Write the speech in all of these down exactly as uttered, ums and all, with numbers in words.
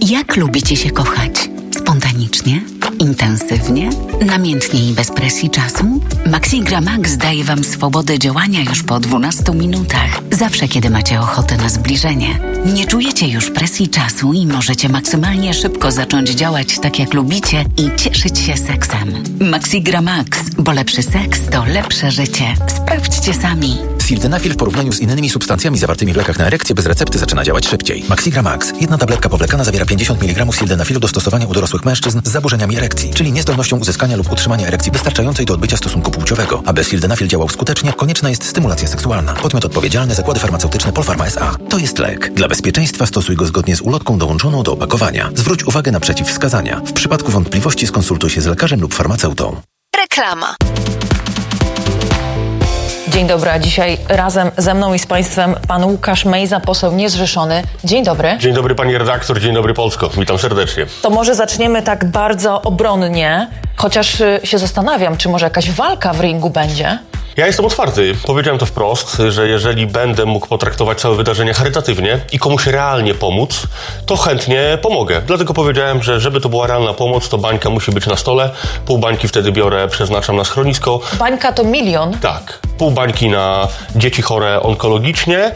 Jak lubicie się kochać? Spontanicznie? Intensywnie? Namiętnie i bez presji czasu? Maxigra Max daje Wam swobodę działania już po dwunastu minutach. Zawsze, kiedy macie ochotę na zbliżenie. Nie czujecie już presji czasu i możecie maksymalnie szybko zacząć działać tak, jak lubicie i cieszyć się seksem. Maxigra Max, bo lepszy seks to lepsze życie. Sprawdźcie sami. Sildenafil w porównaniu z innymi substancjami zawartymi w lekach na erekcję bez recepty zaczyna działać szybciej. Maxigra Max. Jedna tabletka powlekana zawiera pięćdziesiąt miligramów sildenafilu do stosowania u dorosłych mężczyzn z zaburzeniami erekcji, czyli niezdolnością uzyskania lub utrzymania erekcji wystarczającej do odbycia stosunku płciowego. Aby sildenafil działał skutecznie, konieczna jest stymulacja seksualna. Podmiot odpowiedzialny: Zakłady Farmaceutyczne Polpharma S A. To jest lek. Dla bezpieczeństwa stosuj go zgodnie z ulotką dołączoną do opakowania. Zwróć uwagę na przeciwwskazania. W przypadku wątpliwości skonsultuj się z lekarzem lub farmaceutą. Reklama. Dzień dobry, a dzisiaj razem ze mną i z Państwem pan Łukasz Mejza, poseł niezrzeszony. Dzień dobry. Dzień dobry pani redaktor, dzień dobry Polsko. Witam serdecznie. To może zaczniemy tak bardzo obronnie, chociaż się zastanawiam, czy może jakaś walka w ringu będzie? Ja jestem otwarty. Powiedziałem to wprost, że jeżeli będę mógł potraktować całe wydarzenie charytatywnie i komuś realnie pomóc, to chętnie pomogę. Dlatego powiedziałem, że żeby to była realna pomoc, to bańka musi być na stole. Pół bańki wtedy biorę, przeznaczam na schronisko. Bańka to milion? Tak. Pół bańki na dzieci chore onkologicznie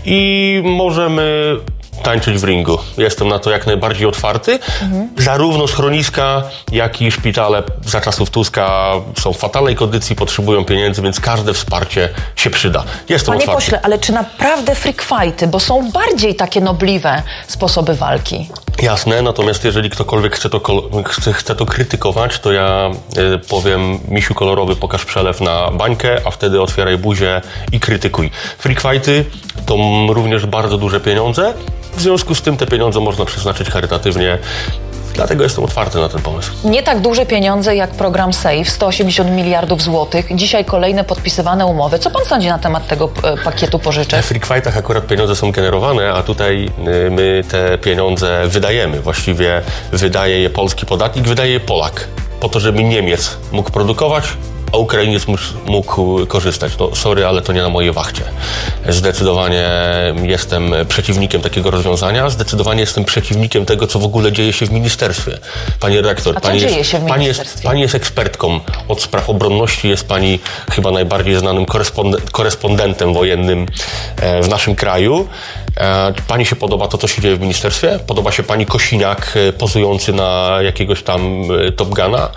i możemy tańczyć w ringu. Jestem na to jak najbardziej otwarty. Mhm. Zarówno schroniska, jak i szpitale za czasów Tuska są w fatalnej kondycji, potrzebują pieniędzy, więc każde wsparcie się przyda. Jestem Panie otwarty. pośle, ale czy naprawdę freak fighty, bo są bardziej takie nobliwe sposoby walki? Jasne, natomiast jeżeli ktokolwiek chce to, chce, chce to krytykować, to ja y, powiem: misiu kolorowy, pokaż przelew na bańkę, a wtedy otwieraj buzię i krytykuj. Freak fighty to również bardzo duże pieniądze. W związku z tym te pieniądze można przeznaczyć charytatywnie. Dlatego jestem otwarty na ten pomysł. Nie tak duże pieniądze jak program SAFE, sto osiemdziesiąt miliardów złotych. Dzisiaj kolejne podpisywane umowy. Co pan sądzi na temat tego e, pakietu pożyczek? W freak fightach akurat pieniądze są generowane, a tutaj y, my te pieniądze wydajemy. Właściwie wydaje je polski podatnik, wydaje je Polak. Po to, żeby Niemiec mógł produkować, a Ukrainiec mógł korzystać. No sorry, ale to nie na mojej wachcie. Zdecydowanie jestem przeciwnikiem takiego rozwiązania. Zdecydowanie jestem przeciwnikiem tego, co w ogóle dzieje się w ministerstwie. Pani redaktor, a co pani dzieje jest, się w pani, ministerstwie? jest, pani jest ekspertką od spraw obronności. Jest pani chyba najbardziej znanym korespond- korespondentem wojennym w naszym kraju. Pani się podoba to, co się dzieje w ministerstwie? Podoba się pani Kosiniak pozujący na jakiegoś tam Top Guna?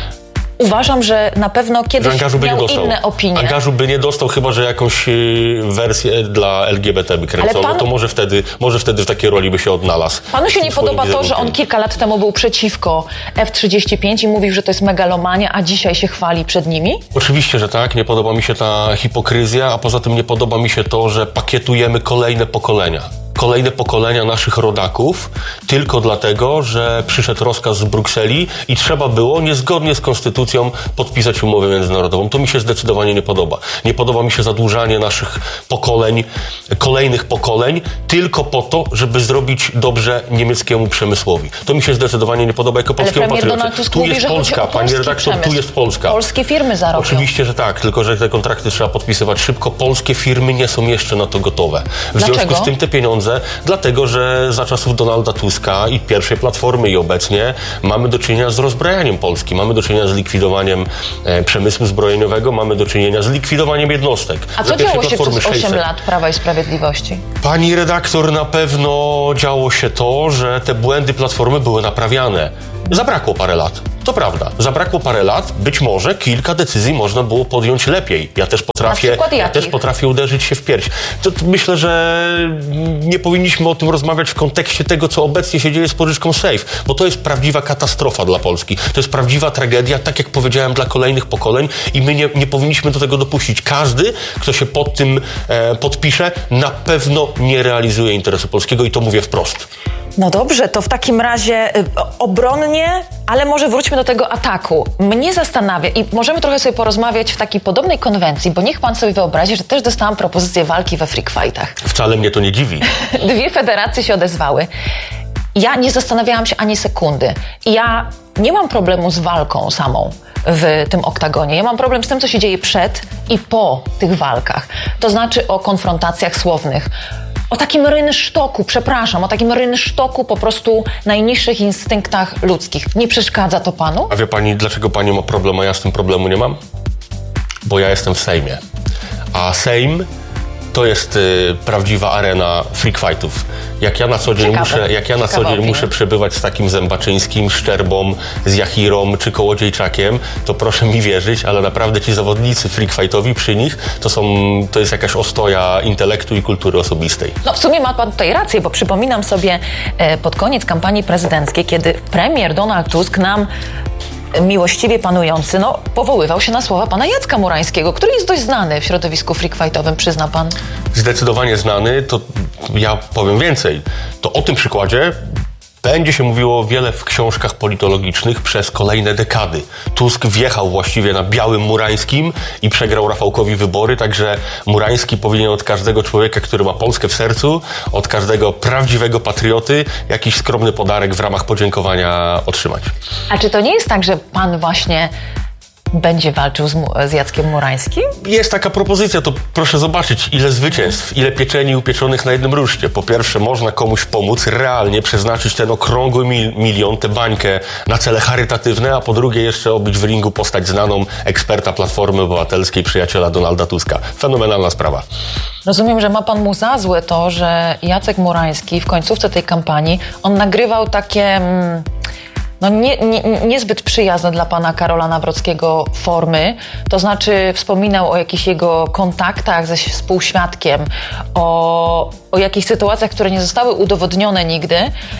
Uważam, że na pewno kiedyś miał inne opinie. Angażu by nie dostał, chyba że jakąś y, wersję dla L G B T by kręcono, pan... to może wtedy, może wtedy w takiej roli by się odnalazł. Panu się nie podoba to, że on kilka lat temu był przeciwko F trzydzieści pięć i mówił, że to jest megalomania, a dzisiaj się chwali przed nimi? Oczywiście, że tak. Nie podoba mi się ta hipokryzja, a poza tym nie podoba mi się to, że pakietujemy kolejne pokolenia. Kolejne pokolenia naszych rodaków tylko dlatego, że przyszedł rozkaz z Brukseli i trzeba było niezgodnie z konstytucją podpisać umowę międzynarodową. To mi się zdecydowanie nie podoba. Nie podoba mi się zadłużanie naszych pokoleń, kolejnych pokoleń tylko po to, żeby zrobić dobrze niemieckiemu przemysłowi. To mi się zdecydowanie nie podoba jako polskiemu patriocie. Tu mówi, jest Polska, pani redaktor, tu jest Polska. Polskie firmy zarobią. Oczywiście, że tak, tylko że te kontrakty trzeba podpisywać szybko. Polskie firmy nie są jeszcze na to gotowe. W Dlaczego? związku z tym te pieniądze Dlatego, że za czasów Donalda Tuska i pierwszej Platformy i obecnie mamy do czynienia z rozbrajaniem Polski, mamy do czynienia z likwidowaniem e, przemysłu zbrojeniowego, mamy do czynienia z likwidowaniem jednostek. A co działo się przez osiem lat Prawa i Sprawiedliwości? Pani redaktor, na pewno działo się to, że te błędy Platformy były naprawiane. Zabrakło parę lat. To prawda. Zabrakło parę lat. Być może kilka decyzji można było podjąć lepiej. Ja też potrafię, ja też potrafię uderzyć się w pierś. To, to myślę, że nie powinniśmy o tym rozmawiać w kontekście tego, co obecnie się dzieje z pożyczką SAFE, bo to jest prawdziwa katastrofa dla Polski. To jest prawdziwa tragedia, tak jak powiedziałem, dla kolejnych pokoleń i my nie, nie powinniśmy do tego dopuścić. Każdy, kto się pod tym e, podpisze, na pewno nie realizuje interesu polskiego i to mówię wprost. No dobrze, to w takim razie y, obronnie, ale może wróćmy do tego ataku. Mnie zastanawia i możemy trochę sobie porozmawiać w takiej podobnej konwencji, bo niech pan sobie wyobrazi, że też dostałam propozycję walki we freak fightach. Wcale mnie to nie dziwi. Dwie federacje się odezwały. Ja nie zastanawiałam się ani sekundy. Ja nie mam problemu z walką samą w tym oktagonie. Ja mam problem z tym, co się dzieje przed i po tych walkach. To znaczy o konfrontacjach słownych. o takim rynsztoku, przepraszam, o takim rynsztoku po prostu najniższych instynktach ludzkich. Nie przeszkadza to panu? A wie pani, dlaczego pani ma problem, a ja z tym problemu nie mam? Bo ja jestem w Sejmie. A Sejm to jest y, prawdziwa arena freak fightów. Jak ja na co dzień, muszę, jak ja na co dzień muszę przebywać z takim Zębaczyńskim, Szczerbą, z Jachirą czy Kołodziejczakiem, to proszę mi wierzyć, ale naprawdę ci zawodnicy freak fightowi przy nich to są, to jest jakaś ostoja intelektu i kultury osobistej. No w sumie ma pan tutaj rację, bo przypominam sobie e, pod koniec kampanii prezydenckiej, kiedy premier Donald Tusk nam miłościwie panujący, no, powoływał się na słowa pana Jacka Murańskiego, który jest dość znany w środowisku freakfightowym, przyzna pan? Zdecydowanie znany, to ja powiem więcej. To o tym przykładzie będzie się mówiło wiele w książkach politologicznych przez kolejne dekady. Tusk wjechał właściwie na białym Murańskim i przegrał Rafałkowi wybory, także Murański powinien od każdego człowieka, który ma Polskę w sercu, od każdego prawdziwego patrioty, jakiś skromny podarek w ramach podziękowania otrzymać. A czy to nie jest tak, że pan właśnie będzie walczył z, z Jackiem Murańskim? Jest taka propozycja, to proszę zobaczyć, ile zwycięstw, ile pieczeni upieczonych na jednym ruszcie. Po pierwsze, można komuś pomóc, realnie przeznaczyć ten okrągły mil, milion, tę bańkę na cele charytatywne, a po drugie jeszcze obić w ringu postać znaną, eksperta Platformy Obywatelskiej, przyjaciela Donalda Tuska. Fenomenalna sprawa. Rozumiem, że ma pan mu za złe to, że Jacek Murański w końcówce tej kampanii, on nagrywał takie... Mm, no nie, nie, niezbyt przyjazne dla pana Karola Nawrockiego formy, to znaczy wspominał o jakichś jego kontaktach ze współświadkiem, o, o jakichś sytuacjach, które nie zostały udowodnione nigdy.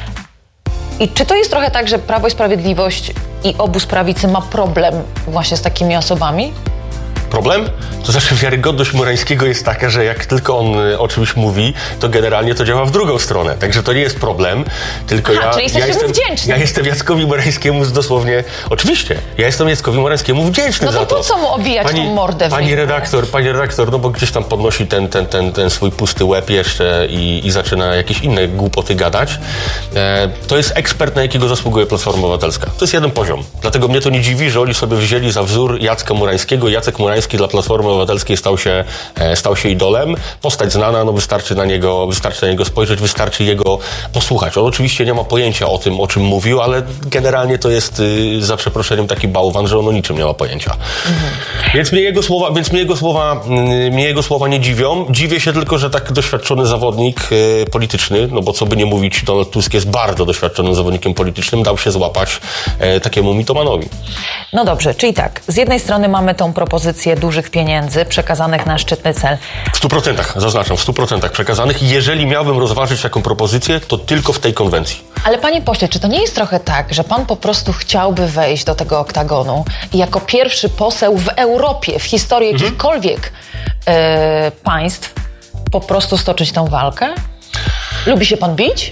I czy to jest trochę tak, że Prawo i Sprawiedliwość i obóz prawicy ma problem właśnie z takimi osobami? Problem? To znaczy wiarygodność Murańskiego jest taka, że jak tylko on o czymś mówi, to generalnie to działa w drugą stronę. Także to nie jest problem, tylko Aha, ja, czyli ja, jestem, wdzięczny. ja jestem Jackowi Murańskiemu dosłownie... Oczywiście, ja jestem Jackowi Murańskiemu wdzięczny no to za to. po co mu obijać pani, tą mordę w Pani nim? redaktor, pani redaktor, no bo gdzieś tam podnosi ten, ten, ten, ten swój pusty łeb jeszcze i, i zaczyna jakieś inne głupoty gadać. E, to jest ekspert, na jakiego zasługuje Platforma Obywatelska. To jest jeden poziom. Dlatego mnie to nie dziwi, że oni sobie wzięli za wzór Jacka Murańskiego. Jacek Murański dla Platformy Obywatelskiej stał się, e, stał się idolem. Postać znana, no wystarczy na niego, wystarczy na niego spojrzeć, wystarczy jego posłuchać. On oczywiście nie ma pojęcia o tym, o czym mówił, ale generalnie to jest y, za przeproszeniem taki bałwan, że on o niczym nie ma pojęcia. Mhm. Więc mnie jego słowa, więc mnie jego słowa, y, mnie jego słowa nie dziwią. Dziwię się tylko, że tak doświadczony zawodnik y, polityczny, no bo co by nie mówić, Donald Tusk jest bardzo doświadczonym zawodnikiem politycznym, dał się złapać y, takiemu mitomanowi. No dobrze, czyli tak, z jednej strony mamy tą propozycję dużych pieniędzy przekazanych na szczytny cel. W stu procentach, zaznaczam, w stu procentach przekazanych. Jeżeli miałbym rozważyć taką propozycję, to tylko w tej konwencji. Ale panie pośle, czy to nie jest trochę tak, że pan po prostu chciałby wejść do tego oktagonu i jako pierwszy poseł w Europie, w historii mhm. jakichkolwiek e, państw po prostu stoczyć tą walkę? Lubi się pan bić?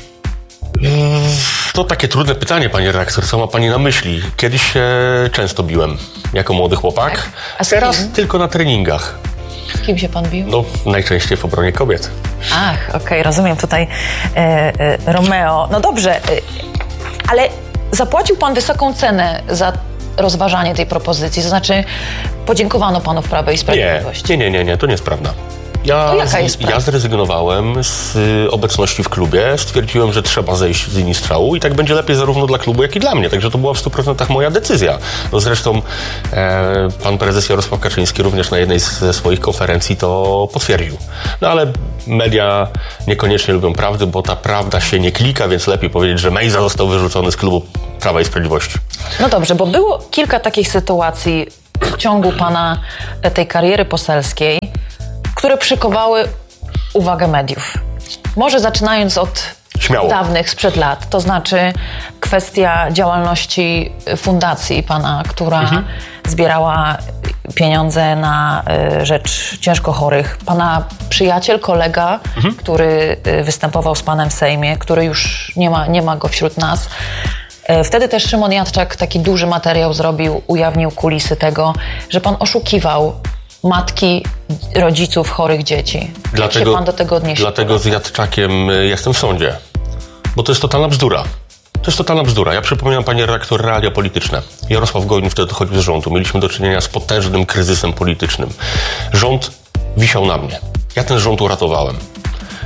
To takie trudne pytanie, pani redaktor. Co ma pani na myśli? Kiedyś się często biłem jako młody chłopak. Tak? A z Teraz kim? tylko na treningach. Z kim się pan bił? No, najczęściej w obronie kobiet. Ach, okej, okay, rozumiem tutaj e, e, Romeo. No dobrze, e, ale zapłacił pan wysoką cenę za rozważanie tej propozycji, to znaczy podziękowano panu w Prawie i Sprawiedliwości. Nie, nie, nie, nie, to nie jest prawda. Ja, to jaka jest z, ja zrezygnowałem z y, obecności w klubie, stwierdziłem, że trzeba zejść z linii strzału i tak będzie lepiej zarówno dla klubu, jak i dla mnie. Także to była w stu procentach moja decyzja. No zresztą e, pan prezes Jarosław Kaczyński również na jednej ze swoich konferencji to potwierdził. No ale media niekoniecznie lubią prawdy, bo ta prawda się nie klika, więc lepiej powiedzieć, że Mejza został wyrzucony z klubu Prawa i Sprawiedliwości. No dobrze, bo było kilka takich sytuacji w ciągu pana tej kariery poselskiej, które przykowały uwagę mediów. Może zaczynając od Śmiało. dawnych, sprzed lat, to znaczy kwestia działalności fundacji pana, która mhm. zbierała pieniądze na y, rzecz ciężko chorych. Pana przyjaciel, kolega, mhm. który y, występował z panem w Sejmie, który już nie ma, nie ma go wśród nas. Y, wtedy też Szymon Jadczak taki duży materiał zrobił, ujawnił kulisy tego, że pan oszukiwał matki rodziców chorych dzieci. Dlatego, Jak się pan do tego odniesie? Dlatego z Jadczakiem jestem w sądzie. Bo to jest totalna bzdura. To jest totalna bzdura. Ja przypominam pani redaktor realia polityczne. Jarosław Gowin wtedy dochodził z rządu. Mieliśmy do czynienia z potężnym kryzysem politycznym. Rząd wisiał na mnie. Ja ten rząd uratowałem.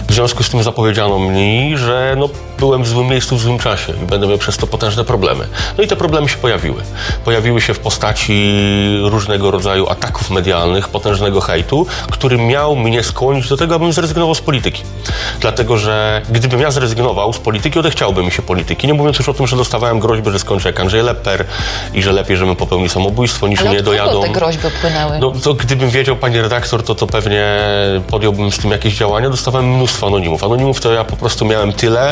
W związku z tym zapowiedziano mi, że no, byłem w złym miejscu w złym czasie i będę miał przez to potężne problemy. No i te problemy się pojawiły. Pojawiły się w postaci różnego rodzaju ataków medialnych, potężnego hejtu, który miał mnie skłonić do tego, abym zrezygnował z polityki. Dlatego, że gdybym ja zrezygnował z polityki, odechciałby mi się polityki. Nie mówiąc już o tym, że dostawałem groźby, że skończę jak Andrzej Lepper i że lepiej, żebym popełnił samobójstwo, niż Ale mnie od dojadą. kogo te groźby płynęły? No to gdybym wiedział, pani redaktor, to to pewnie podjąłbym z tym jakieś działania. Dostawałem mnóstwo anonimów. Anonimów to ja po prostu miałem tyle,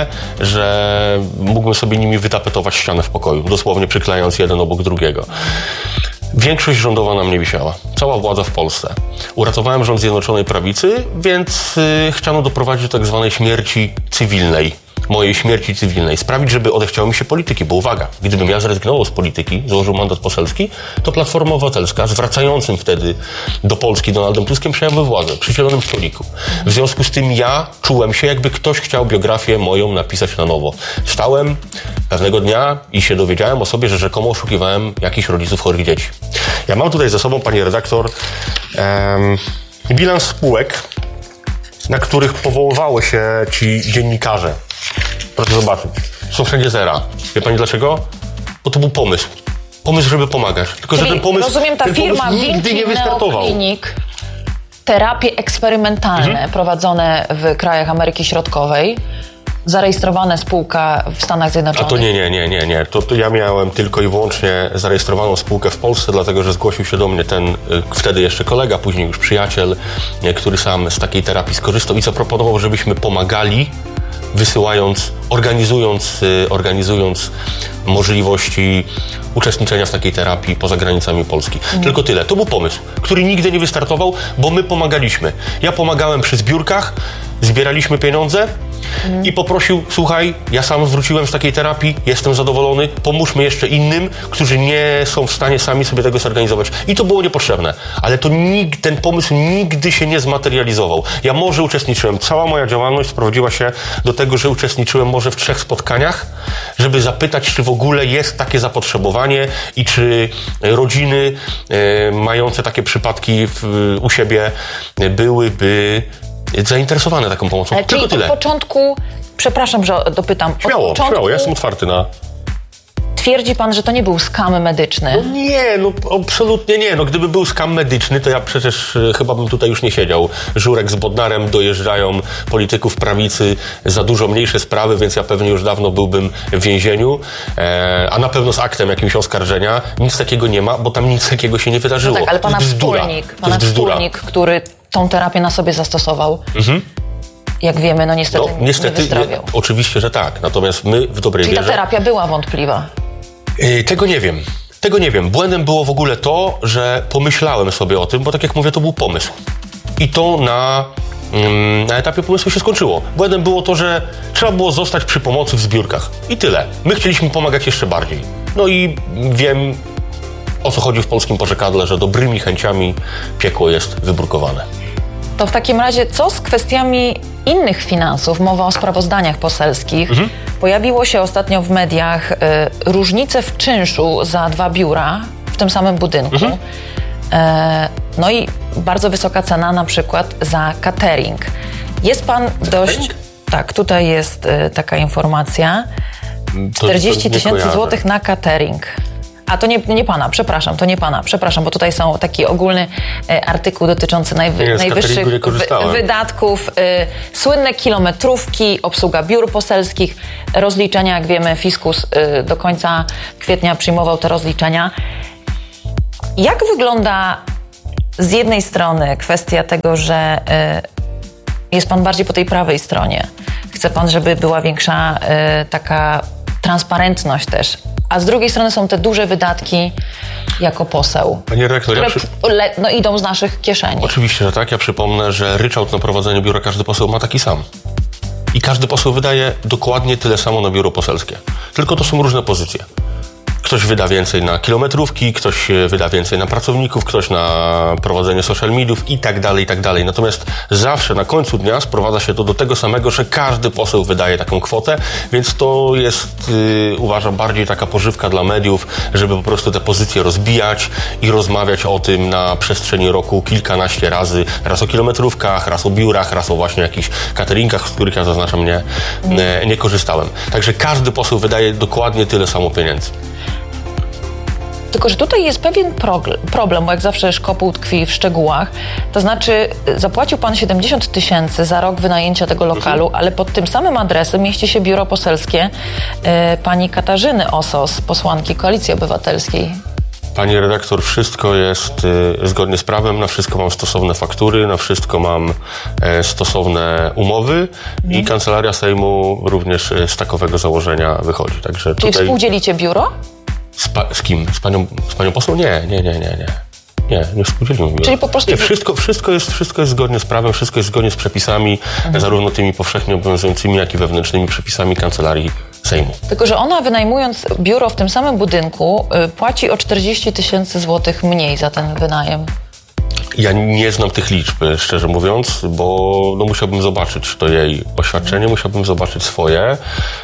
że mógłbym sobie nimi wytapetować ścianę w pokoju, dosłownie przyklejając jeden obok drugiego. Większość rządowa na mnie wisiała. Cała władza w Polsce. Uratowałem rząd Zjednoczonej Prawicy, więc yy, chciano doprowadzić do tak zwanej śmierci cywilnej. Mojej śmierci cywilnej. Sprawić, żeby odechciało mi się polityki. Bo uwaga, gdybym ja zrezygnował z polityki, założył mandat poselski, to Platforma Obywatelska, zwracającym wtedy do Polski Donaldem Tuskiem, przejęłaby władzę przy zielonym stoliku. W związku z tym ja czułem się, jakby ktoś chciał biografię moją napisać na nowo. Wstałem pewnego dnia i się dowiedziałem o sobie, że rzekomo oszukiwałem jakichś rodziców chorych dzieci. Ja mam tutaj ze sobą, pani redaktor, em, bilans spółek, na których powoływały się ci dziennikarze. Proszę zobaczyć. Są wszędzie zera. Wie pani dlaczego? Bo to był pomysł. Pomysł, żeby pomagać. Tylko, Czyli że ten pomysł, rozumiem, ta ten firma pomysł nigdy nie wystartował. Klinik, terapie eksperymentalne Mhm. prowadzone w krajach Ameryki Środkowej, zarejestrowana spółka w Stanach A Zjednoczonych. to nie, nie, nie, nie, nie. To, to ja miałem tylko i wyłącznie zarejestrowaną spółkę w Polsce, dlatego że zgłosił się do mnie ten y, wtedy jeszcze kolega, później już przyjaciel, y, który sam z takiej terapii skorzystał i zaproponował, żebyśmy pomagali, wysyłając, organizując, y, organizując możliwości uczestniczenia w takiej terapii poza granicami Polski. Mhm. Tylko tyle. To był pomysł, który nigdy nie wystartował, bo my pomagaliśmy. Ja pomagałem przy zbiórkach, zbieraliśmy pieniądze mhm. i poprosił, słuchaj, ja sam wróciłem z takiej terapii, jestem zadowolony, pomóżmy jeszcze innym, którzy nie są w stanie sami sobie tego zorganizować. I to było niepotrzebne. Ale to nig- ten pomysł nigdy się nie zmaterializował. Ja może uczestniczyłem. Cała moja działalność sprowadziła się do tego, że uczestniczyłem może w trzech spotkaniach, żeby zapytać, czy w ogóle jest takie zapotrzebowanie i czy rodziny e, mające takie przypadki w, u siebie byłyby zainteresowane taką pomocą. Ale Tylko czyli tyle. od początku, przepraszam, że dopytam. Od Śmiało, początku śmiało, ja jestem otwarty na... twierdzi pan, że to nie był skam medyczny. No nie, no absolutnie nie. No gdyby był skam medyczny, to ja przecież e, chyba bym tutaj już nie siedział. Żurek z Bodnarem dojeżdżają polityków prawicy za dużo mniejsze sprawy, więc ja pewnie już dawno byłbym w więzieniu, e, a na pewno z aktem jakimś oskarżenia. Nic takiego nie ma, bo tam nic takiego się nie wydarzyło. No tak, ale To jest pana bzdura. wspólnik, To pana jest bzdura. wspólnik, który tą terapię na sobie zastosował, Mhm. jak wiemy, no niestety, No niestety, nie wyzdrowiał. nie, oczywiście, że tak. Natomiast my w dobrej Czyli ta wierze... terapia była wątpliwa. Yy, tego nie wiem. Tego nie wiem. Błędem było w ogóle to, że pomyślałem sobie o tym, bo tak jak mówię, to był pomysł. I to na, ym, na etapie pomysłu się skończyło. Błędem było to, że trzeba było zostać przy pomocy w zbiórkach. I tyle. My chcieliśmy pomagać jeszcze bardziej. No i wiem, o co chodzi w polskim porzekadle, że dobrymi chęciami piekło jest wybrukowane. To w takim razie co z kwestiami innych finansów? Mowa o sprawozdaniach poselskich. Mhm. Pojawiło się ostatnio w mediach y, różnice w czynszu za dwa biura w tym samym budynku. Mhm. E, no i bardzo wysoka cena na przykład za catering. Jest pan dość... Tak, tutaj jest y, taka informacja. czterdzieści tysięcy złotych na catering. A to nie, nie pana, przepraszam, to nie pana, przepraszam, bo tutaj są taki ogólny e, artykuł dotyczący najwy, nie, najwyższych wy, wydatków, e, słynne kilometrówki, obsługa biur poselskich, rozliczenia, jak wiemy, fiskus e, do końca kwietnia przyjmował te rozliczenia. Jak wygląda z jednej strony kwestia tego, że e, jest pan bardziej po tej prawej stronie, chce pan, żeby była większa e, taka transparentność też, a z drugiej strony są te duże wydatki jako poseł, Panie redaktor, które ja przy... le, no, idą z naszych kieszeni. Oczywiście, że tak. Ja przypomnę, że ryczałt na prowadzenie biura każdy poseł ma taki sam. I każdy poseł wydaje dokładnie tyle samo na biuro poselskie. Tylko to są różne pozycje. Ktoś wyda więcej na kilometrówki, ktoś wyda więcej na pracowników, ktoś na prowadzenie social mediów i tak dalej, i tak dalej. Natomiast zawsze na końcu dnia sprowadza się to do tego samego, że każdy poseł wydaje taką kwotę, więc to jest, yy, uważam, bardziej taka pożywka dla mediów, żeby po prostu te pozycje rozbijać i rozmawiać o tym na przestrzeni roku kilkanaście razy. Raz o kilometrówkach, raz o biurach, raz o właśnie jakichś cateringach, z których ja zaznaczam nie, nie, nie korzystałem. Także każdy poseł wydaje dokładnie tyle samo pieniędzy. Tylko że tutaj jest pewien problem, bo jak zawsze szkopuł tkwi w szczegółach. To znaczy zapłacił pan siedemdziesiąt tysięcy za rok wynajęcia tego lokalu, mhm. ale pod tym samym adresem mieści się biuro poselskie y, pani Katarzyny Osos, posłanki Koalicji Obywatelskiej. Pani redaktor, wszystko jest y, zgodnie z prawem, na wszystko mam stosowne faktury, na wszystko mam e, stosowne umowy mhm. i Kancelaria Sejmu również z takowego założenia wychodzi. Także Czyli tutaj... współdzielicie biuro? Z, pa, z kim? Z panią, z panią poseł? Nie, nie, nie, nie, nie. Nie, nie współdzielimy biura. Czyli po prostu... Nie, wszystko, wszystko, jest, wszystko jest zgodnie z prawem, wszystko jest zgodnie z przepisami, mhm. zarówno tymi powszechnie obowiązującymi, jak i wewnętrznymi przepisami Kancelarii Sejmu. Tylko że ona, wynajmując biuro w tym samym budynku, y, płaci o czterdzieści tysięcy złotych mniej za ten wynajem. Ja nie znam tych liczb, szczerze mówiąc, bo no, musiałbym zobaczyć to jej oświadczenie, musiałbym zobaczyć swoje.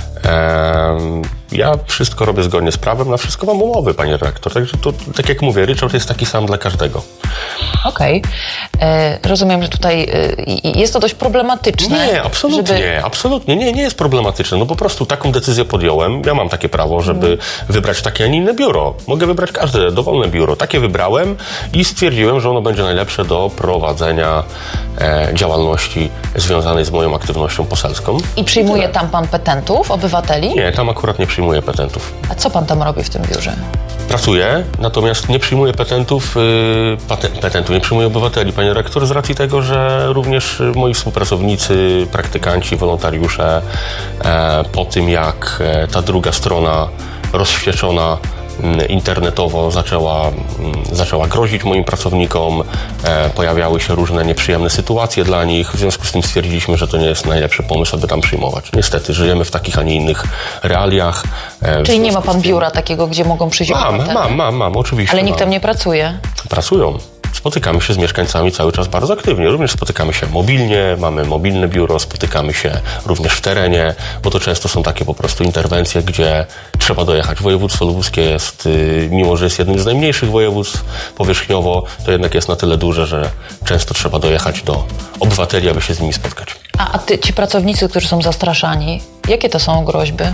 Ehm, ja wszystko robię zgodnie z prawem, na wszystko mam umowy, pani redaktor. Także to, tak jak mówię, ryczałt jest taki sam dla każdego. Okej. Okay. Rozumiem, że tutaj e, jest to dość problematyczne. Nie, absolutnie, żeby... absolutnie. Nie, nie jest problematyczne. No po prostu taką decyzję podjąłem. Ja mam takie prawo, żeby hmm. wybrać takie, a nie inne biuro. Mogę wybrać każde dowolne biuro. Takie wybrałem i stwierdziłem, że ono będzie najlepsze do prowadzenia e, działalności związanej z moją aktywnością poselską. I przyjmuje tam pan petentów, obywateli? Nie, tam akurat nie przyjmuję petentów. A co pan tam robi w tym biurze? Pracuję, natomiast nie przyjmuję petentów, yy, paten, petentu, nie przyjmuję obywateli, panie rektor, z racji tego, że również moi współpracownicy, praktykanci, wolontariusze e, po tym, jak e, ta druga strona rozświeczona internetowo zaczęła, zaczęła grozić moim pracownikom, e, pojawiały się różne nieprzyjemne sytuacje dla nich, w związku z tym stwierdziliśmy, że to nie jest najlepszy pomysł, aby tam przyjmować. Niestety, żyjemy w takich, a nie innych realiach. E, Czyli nie ma pan biura takiego, gdzie mogą przyjść obywatele? Mam, mam, mam, mam, oczywiście. Ale nikt mam. tam nie pracuje? Pracują. Spotykamy się z mieszkańcami cały czas bardzo aktywnie. Również spotykamy się mobilnie, mamy mobilne biuro, spotykamy się również w terenie, bo to często są takie po prostu interwencje, gdzie trzeba dojechać. Województwo lubuskie jest, mimo że jest jednym z najmniejszych województw powierzchniowo, to jednak jest na tyle duże, że często trzeba dojechać do obywateli, aby się z nimi spotkać. A, a ty, ci pracownicy, którzy są zastraszani, jakie to są groźby?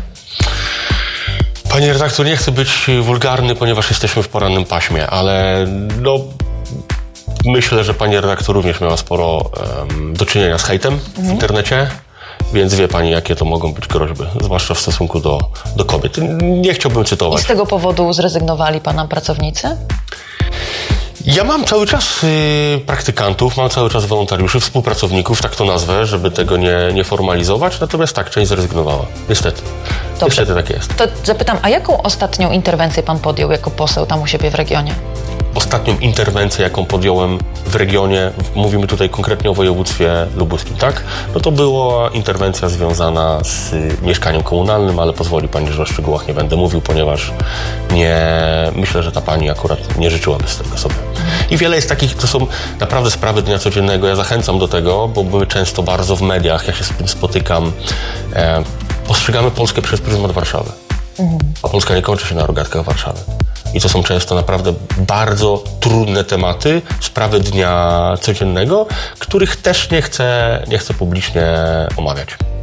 Panie redaktor, nie chcę być wulgarny, ponieważ jesteśmy w porannym paśmie, ale no... Myślę, że pani redaktor również miała sporo um, do czynienia z hejtem mhm. w internecie, więc wie pani, jakie to mogą być groźby, zwłaszcza w stosunku do, do kobiet. Nie chciałbym cytować. I z tego powodu zrezygnowali pana pracownicy? Ja mam cały czas y, praktykantów, mam cały czas wolontariuszy, współpracowników, tak to nazwę, żeby tego nie, nie formalizować, natomiast tak, część zrezygnowała. Niestety. Dobrze. Niestety tak jest. To zapytam, a jaką ostatnią interwencję pan podjął jako poseł tam u siebie w regionie? Ostatnią interwencję, jaką podjąłem w regionie, mówimy tutaj konkretnie o województwie lubuskim, tak? No to była interwencja związana z mieszkaniem komunalnym, ale pozwoli pani, że o szczegółach nie będę mówił, ponieważ nie, myślę, że ta pani akurat nie życzyłaby z tego sobie. I wiele jest takich, to są naprawdę sprawy dnia codziennego. Ja zachęcam do tego, bo były często bardzo w mediach, ja się z tym spotykam. E, postrzegamy Polskę przez pryzmat Warszawy, mhm. a Polska nie kończy się na rogatkach Warszawy. I to są często naprawdę bardzo trudne tematy, sprawy dnia codziennego, których też nie chcę, nie chcę publicznie omawiać.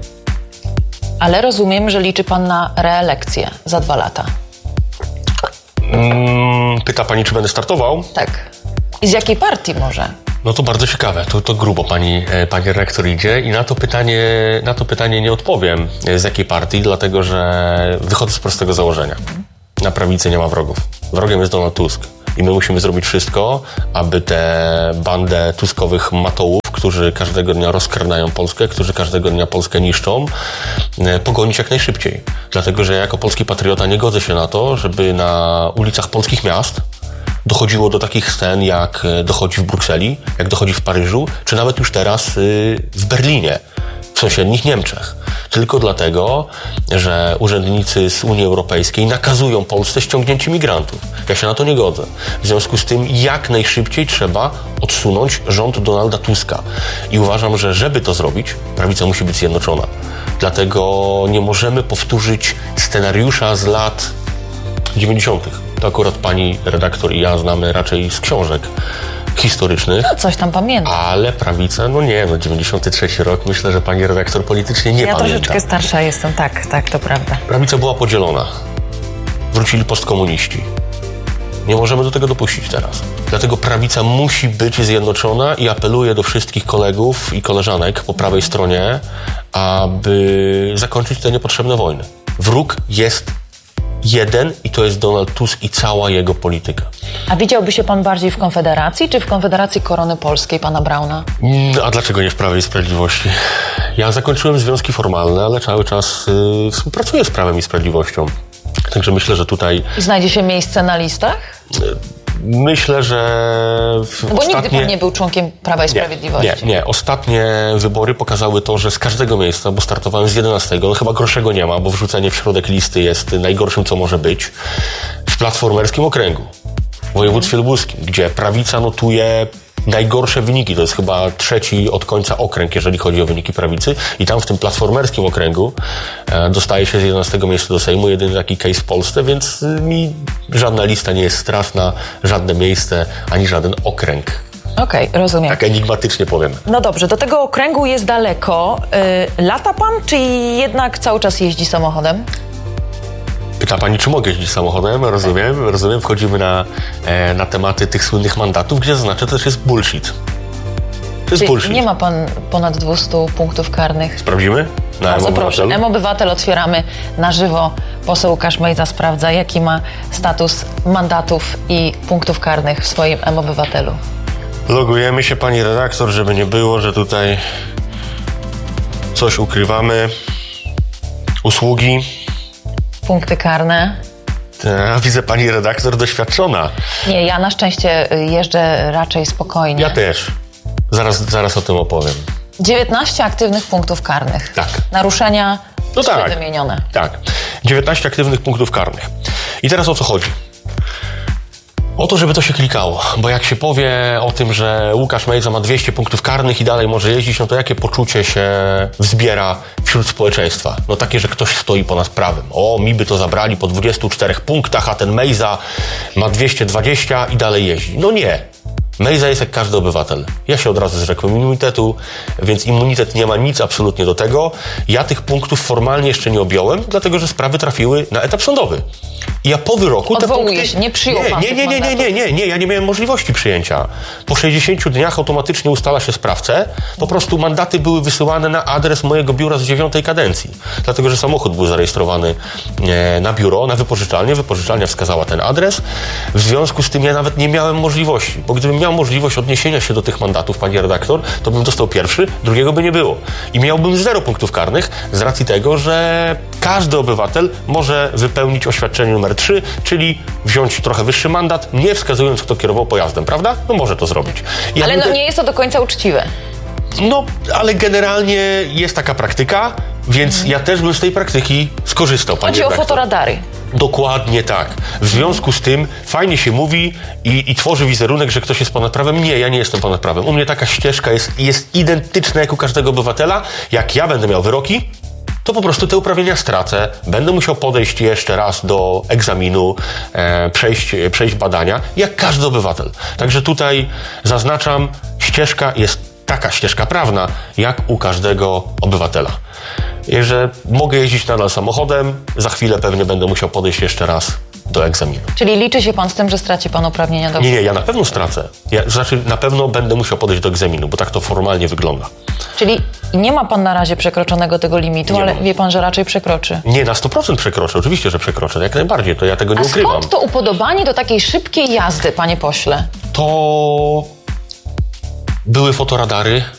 Ale rozumiem, że liczy pan na reelekcję za dwa lata. Hmm, pyta pani, czy będę startował? Tak. I z jakiej partii może? No to bardzo ciekawe, to, to grubo pani, pani rektor idzie i na to pytanie, na to pytanie nie odpowiem, z jakiej partii, dlatego że wychodzę z prostego założenia. Na prawicy nie ma wrogów. Wrogiem jest Donald Tusk. I my musimy zrobić wszystko, aby tę bandę tuskowych matołów, którzy każdego dnia rozkraдаją Polskę, którzy każdego dnia Polskę niszczą, pogonić jak najszybciej. Dlatego, że ja jako polski patriota nie godzę się na to, żeby na ulicach polskich miast dochodziło do takich scen, jak dochodzi w Brukseli, jak dochodzi w Paryżu, czy nawet już teraz w Berlinie. w sąsiednich Niemczech. Tylko dlatego, że urzędnicy z Unii Europejskiej nakazują Polsce ściągnięcie migrantów. Ja się na to nie godzę. W związku z tym jak najszybciej trzeba odsunąć rząd Donalda Tuska. I uważam, że żeby to zrobić, prawica musi być zjednoczona. Dlatego nie możemy powtórzyć scenariusza z lat dziewięćdziesiątych. To akurat pani redaktor i ja znamy raczej z książek historycznych. No, coś tam pamiętam. Ale prawica, no nie, no dziewięćdziesiąty trzeci rok, myślę, że pani redaktor politycznie nie ja pamięta. Ja troszeczkę starsza jestem, tak, tak, to prawda. Prawica była podzielona. Wrócili postkomuniści. Nie możemy do tego dopuścić teraz. Dlatego prawica musi być zjednoczona i apeluję do wszystkich kolegów i koleżanek po prawej stronie, aby zakończyć te niepotrzebne wojny. Wróg jest jeden i to jest Donald Tusk i cała jego polityka. A widziałby się pan bardziej w Konfederacji, czy w Konfederacji Korony Polskiej, pana Brauna? No, a dlaczego nie w Prawie i Sprawiedliwości? Ja zakończyłem związki formalne, ale cały czas y, współpracuję z Prawem i Sprawiedliwością. Także myślę, że tutaj... I znajdzie się miejsce na listach? Y, myślę, że... W no bo ostatnie... nigdy pan nie był członkiem Prawa i Sprawiedliwości. Nie, nie, nie. Ostatnie wybory pokazały to, że z każdego miejsca, bo startowałem z jedenastego, no chyba gorszego nie ma, bo wrzucenie w środek listy jest najgorszym, co może być, w platformerskim okręgu, w województwie lubuskim, gdzie prawica notuje najgorsze wyniki. To jest chyba trzeci od końca okręg, jeżeli chodzi o wyniki prawicy. I tam w tym platformerskim okręgu e, dostaje się z jedenastego miejsca do Sejmu. Jedyny taki case w Polsce, więc y, mi żadna lista nie jest straszna, żadne miejsce, ani żaden okręg. Okej, okay, rozumiem. Tak enigmatycznie powiem. No dobrze, do tego okręgu jest daleko. Yy, lata pan, czy jednak cały czas jeździ samochodem? Pyta pani, czy mogę jeździć samochodem? Rozumiem, rozumiem. Wchodzimy na, e, na tematy tych słynnych mandatów, gdzie zaznaczę, to też jest bullshit. To jest Czyli bullshit. nie ma pan ponad dwieście punktów karnych. Sprawdzimy? Na Bardzo proszę. M-Obywatel otwieramy na żywo. Poseł Łukasz Mejza sprawdza, jaki ma status mandatów i punktów karnych w swoim M-Obywatelu. Logujemy się, pani redaktor, żeby nie było, że tutaj coś ukrywamy. Usługi. Punkty karne. A widzę pani redaktor doświadczona. Nie, ja na szczęście jeżdżę raczej spokojnie. Ja też. Zaraz, zaraz o tym opowiem. dziewiętnaście aktywnych punktów karnych. Tak. Naruszenia no trzy tak, wymienione. Tak. dziewiętnaście aktywnych punktów karnych. I teraz o co chodzi? O to, żeby to się klikało, bo jak się powie o tym, że Łukasz Mejza ma dwieście punktów karnych i dalej może jeździć, no to jakie poczucie się wzbiera wśród społeczeństwa? No takie, że ktoś stoi ponad prawem. O, mi by to zabrali po dwudziestu czterech punktach, a ten Mejza ma dwieście dwadzieścia i dalej jeździ. No nie. Mejza jest jak każdy obywatel. Ja się od razu zrzekłem immunitetu, więc immunitet nie ma nic absolutnie do tego. Ja tych punktów formalnie jeszcze nie objąłem, dlatego że sprawy trafiły na etap sądowy. I ja po wyroku te Odwołuje punkty... się, nie przyjął pan nie, nie, nie, nie, nie, nie, nie, ja nie miałem możliwości przyjęcia. Po sześćdziesięciu dniach automatycznie ustala się sprawcę. Po prostu mandaty były wysyłane na adres mojego biura z dziewiątej kadencji. Dlatego, że samochód był zarejestrowany na biuro, na wypożyczalnię. Wypożyczalnia wskazała ten adres. W związku z tym ja nawet nie miałem możliwości, bo gdybym miał możliwość odniesienia się do tych mandatów, pani redaktor, to bym dostał pierwszy, drugiego by nie było. I miałbym zero punktów karnych z racji tego, że każdy obywatel może wypełnić oświadczenie numer trzy, czyli wziąć trochę wyższy mandat, nie wskazując, kto kierował pojazdem, prawda? No może to zrobić. I ale ja no te... nie jest to do końca uczciwe. No, ale generalnie jest taka praktyka, więc hmm. ja też bym z tej praktyki skorzystał, pani Chodzi redaktor. o fotoradary. Dokładnie tak. W związku z tym fajnie się mówi i, i tworzy wizerunek, że ktoś jest ponad prawem. Nie, ja nie jestem ponad prawem. U mnie taka ścieżka jest, jest identyczna jak u każdego obywatela. Jak ja będę miał wyroki, to po prostu te uprawnienia stracę. Będę musiał podejść jeszcze raz do egzaminu, e, przejść, przejść badania, jak każdy obywatel. Także tutaj zaznaczam, ścieżka jest taka ścieżka prawna, jak u każdego obywatela. Że mogę jeździć nadal samochodem, za chwilę pewnie będę musiał podejść jeszcze raz do egzaminu. Czyli liczy się pan z tym, że straci pan uprawnienia do... Nie, nie, ja na pewno stracę. Ja, znaczy, na pewno będę musiał podejść do egzaminu, bo tak to formalnie wygląda. Czyli nie ma pan na razie przekroczonego tego limitu, nie ale mam. Wie pan, że raczej przekroczy. Nie, na sto procent przekroczę. Oczywiście, że przekroczę. Jak najbardziej. To ja tego nie A ukrywam. skąd to upodobanie do takiej szybkiej jazdy, panie pośle? To były fotoradary.